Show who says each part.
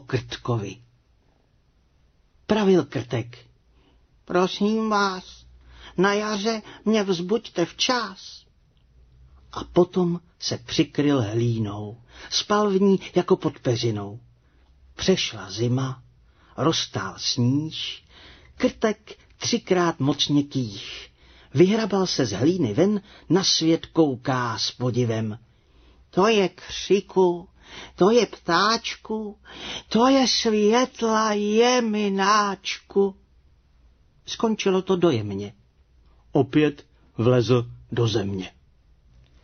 Speaker 1: Krtkovi. Pravil Krtek. Prosím vás, na jaře mě vzbuďte včas. A potom se přikryl hlínou, spal v ní jako pod peřinou. Přešla zima, roztál sníh, Krtek 3krát mocně kých. Vyhrabal se z hlíny ven, na svět kouká s podivem. To je křiku, to je ptáčku, to je světla jemináčku. Skončilo to dojemně. Opět vlezl do země.